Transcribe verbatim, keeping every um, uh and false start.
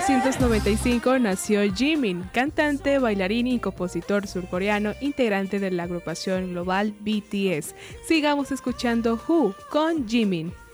novecientos noventa y cinco nació Jimin, cantante, bailarín y compositor surcoreano, integrante de la agrupación global B T S. Sigamos escuchando Who con Jimin.